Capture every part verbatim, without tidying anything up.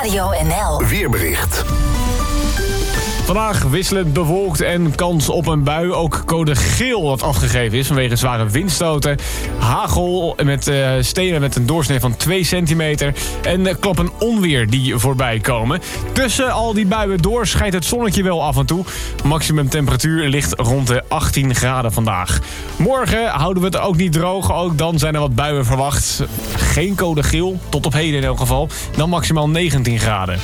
Radio N L Weerbericht. Vandaag wisselend bewolkt en kans op een bui. Ook code geel wat afgegeven is vanwege zware windstoten. Hagel met uh, stenen met een doorsnee van twee centimeter. En uh, klappen onweer die voorbij komen. Tussen al die buien door schijnt het zonnetje wel af en toe. Maximum temperatuur ligt rond de achttien graden vandaag. Morgen houden we het ook niet droog. Ook dan zijn er wat buien verwacht. Geen code geel, tot op heden in elk geval. Dan maximaal negentien graden.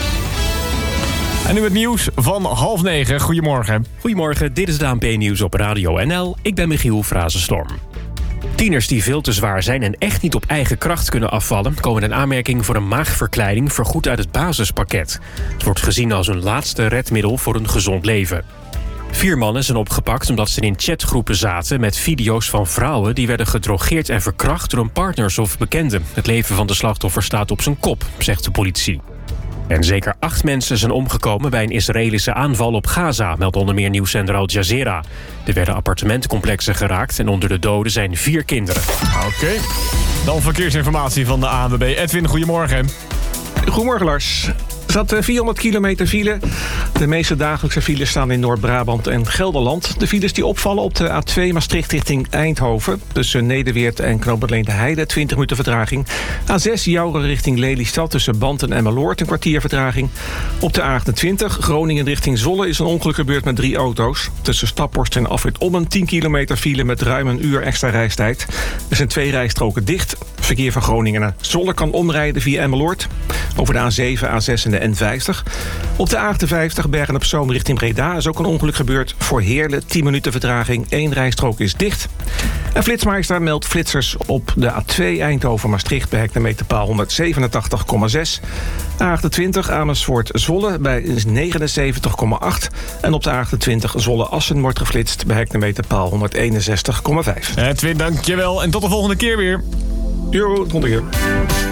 En nu het nieuws van half negen. Goedemorgen. Goedemorgen, dit is de A N P-nieuws op Radio N L. Ik ben Michiel Frazenstorm. Tieners die veel te zwaar zijn en echt niet op eigen kracht kunnen afvallen... komen in aanmerking voor een maagverkleining vergoed uit het basispakket. Het wordt gezien als een laatste redmiddel voor een gezond leven. Vier mannen zijn opgepakt omdat ze in chatgroepen zaten... met video's van vrouwen die werden gedrogeerd en verkracht... door hun partners of bekenden. Het leven van de slachtoffer staat op zijn kop, zegt de politie. En zeker acht mensen zijn omgekomen bij een Israëlische aanval op Gaza... meldt onder meer nieuwszender Al Jazeera. Er werden appartementencomplexen geraakt en onder de doden zijn vier kinderen. Oké. Okay. Dan verkeersinformatie van de A N W B. Edwin, goedemorgen. Goedemorgen, Lars. Er zat vierhonderd kilometer file. De meeste dagelijkse files staan in Noord-Brabant en Gelderland. De files die opvallen op de A twee Maastricht richting Eindhoven... tussen Nederweert en Knoop-het Heide, twintig minuten vertraging. A zes Jouren richting Lelystad tussen Band en Emmeloord, een kwartier vertraging. Op de A achtentwintig Groningen richting Zwolle is een ongeluk gebeurd met drie auto's. Tussen Staphorst en Afrit Ommen tien kilometer file met ruim een uur extra reistijd. Er zijn twee rijstroken dicht. Verkeer van Groningen naar Zwolle kan omrijden via Emmeloord. Over de A zeven, A zes en de N vijftig. Op de A achtenvijftig Bergen-op-Zoom richting Breda is ook een ongeluk gebeurd. Voor Heerlen tien minuten vertraging. Eén rijstrook is dicht. En Flitsmeister meldt flitsers op de A twee Eindhoven-Maastricht... bij hectometerpaal honderdzevenentachtig komma zes. A achtentwintig Amersfoort-Zwolle bij negenenzeventig komma acht. En op de A achtentwintig Zwolle-Assen wordt geflitst... bij hectometerpaal honderdeenenzestig komma vijf. Edwin, dankjewel. En tot de volgende keer weer. Jo, tot de volgende keer.